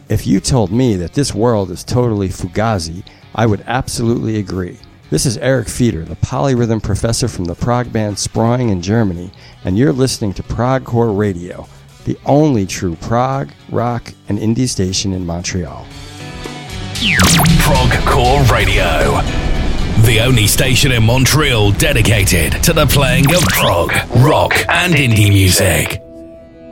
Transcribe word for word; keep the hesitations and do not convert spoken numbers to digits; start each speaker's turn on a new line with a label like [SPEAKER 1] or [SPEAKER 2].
[SPEAKER 1] If you told me that this world is totally fugazi, I would absolutely agree. This is Eric Feeder, the polyrhythm professor from the prog band Sproing in Germany, and you're listening to Progcore Radio, the only true prog, rock, and indie station in Montreal.
[SPEAKER 2] Progcore Radio, the only station in Montreal dedicated to the playing of prog, rock, and indie music.